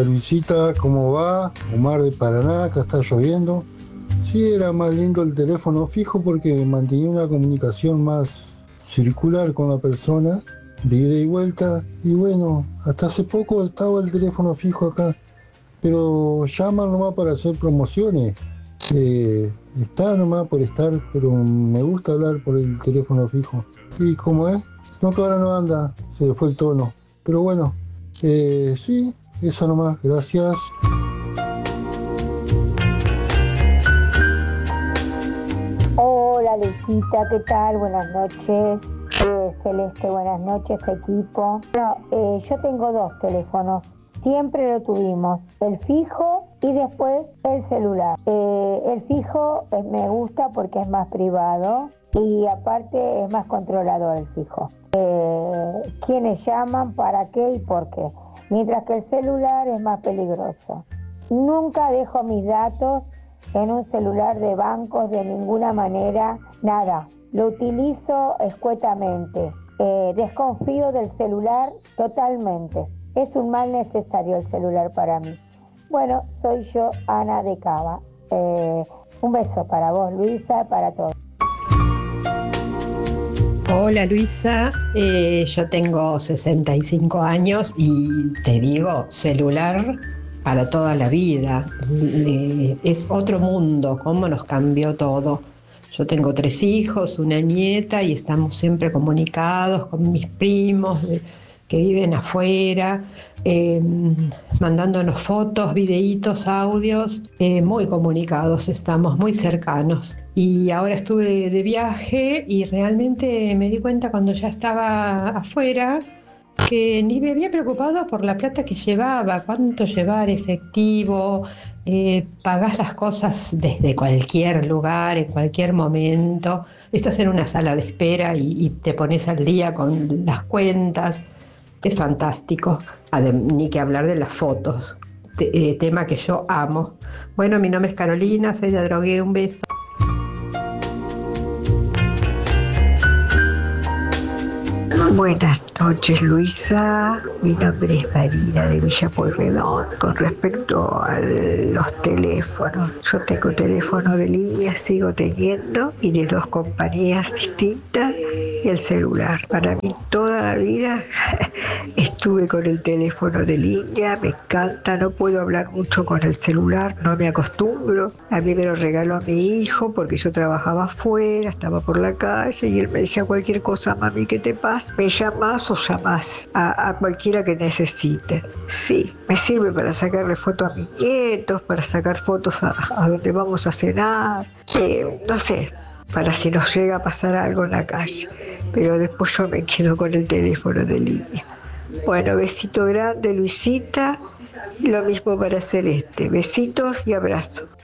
Luisita, ¿cómo va? Omar de Paraná, acá está lloviendo. Sí, era más lindo el teléfono fijo porque mantenía una comunicación más circular con la persona, de ida y vuelta. Y bueno, hasta hace poco estaba el teléfono fijo acá, pero llaman nomás para hacer promociones. Está nomás por estar, pero me gusta hablar por el teléfono fijo. ¿Y cómo es? No, que ahora no anda, se le fue el tono. Pero bueno, sí, eso nomás, gracias. Hola Luisita, ¿qué tal? Buenas noches. Celeste, buenas noches, equipo. Yo tengo dos teléfonos. Siempre lo tuvimos, el fijo y después el celular. El fijo me gusta porque es más privado y aparte es más controlador el fijo. Quiénes llaman, para qué y por qué. Mientras que el celular es más peligroso. Nunca dejo mis datos en un celular de bancos de ninguna manera, nada. Lo utilizo escuetamente. Desconfío del celular totalmente. Es un mal necesario el celular para mí. Bueno, soy yo, Ana de Cava. Un beso para vos, Luisa, para todos. Hola Luisa, yo tengo 65 años y te digo, celular para toda la vida. Es otro mundo, cómo nos cambió todo. Yo tengo 3 hijos, una nieta y estamos siempre comunicados con mis primos que viven afuera, eh, mandándonos fotos, videitos, audios, muy comunicados, estamos muy cercanos. Y ahora estuve de viaje y realmente me di cuenta cuando ya estaba afuera que ni me había preocupado por la plata que llevaba, cuánto llevar efectivo, pagás las cosas desde cualquier lugar, en cualquier momento, estás en una sala de espera y te pones al día con las cuentas, es fantástico. Ni que hablar de las fotos, tema que yo amo. Bueno, mi nombre es Carolina, soy de Adrogué, un beso. Buenas noches, Luisa. Mi nombre es Marina de Villa Pueyrredón. Con respecto a los teléfonos, yo tengo teléfono de línea, sigo teniendo, y de dos compañías distintas, y el celular. Para mí toda la vida estuve con el teléfono de línea, me encanta, no puedo hablar mucho con el celular, no me acostumbro. A mí me lo regaló mi hijo porque yo trabajaba afuera, estaba por la calle y él me decía cualquier cosa, mami, ¿qué te pasa? Me llamás o llamás a cualquiera que necesite. Sí, me sirve para sacarle fotos a mis nietos, para sacar fotos a donde vamos a cenar, no sé, para si nos llega a pasar algo en la calle. Pero después yo me quedo con el teléfono de línea. Bueno, besito grande, Luisita, y lo mismo para Celeste. Besitos y abrazos.